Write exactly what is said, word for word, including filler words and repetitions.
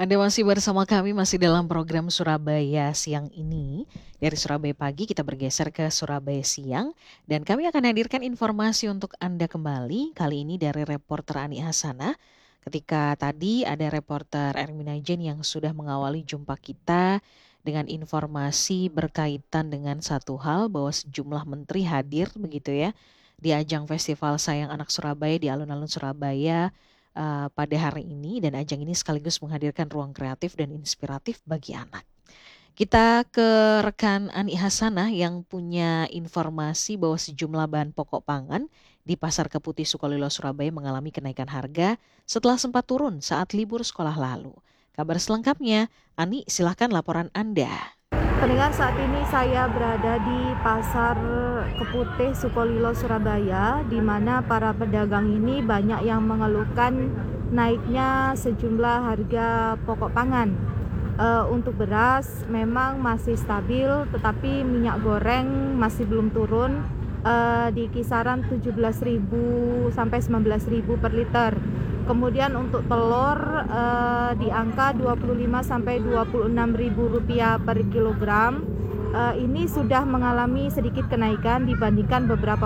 Anda masih bersama kami, masih dalam program Surabaya Siang ini. Dari Surabaya Pagi kita bergeser ke Surabaya Siang dan kami akan hadirkan informasi untuk Anda kembali. Kali ini dari reporter Ani Hasanah. Ketika tadi ada reporter Ermina Jen yang sudah mengawali jumpa kita dengan informasi berkaitan dengan satu hal bahwa sejumlah menteri hadir begitu ya di ajang Festival Sayang Anak Surabaya di alun-alun Surabaya uh, pada hari ini, dan ajang ini sekaligus menghadirkan ruang kreatif dan inspiratif bagi anak. Kita ke rekan Ani Hasanah yang punya informasi bahwa sejumlah bahan pokok pangan di Pasar Keputih Sukolilo Surabaya mengalami kenaikan harga setelah sempat turun saat libur sekolah lalu. Kabar selengkapnya, Ani, silahkan laporan Anda. Pendengar, saat ini saya berada di Pasar Keputih Sukolilo Surabaya, di mana para pedagang ini banyak yang mengeluhkan naiknya sejumlah harga pokok pangan. E, untuk beras memang masih stabil, tetapi minyak goreng masih belum turun, e, di kisaran tujuh belas ribu sampai sembilan belas ribu per liter. Kemudian untuk telur eh, di angka dua puluh lima sampai dua puluh enam ribu rupiah per kilogram. Eh, ini sudah mengalami sedikit kenaikan dibandingkan beberapa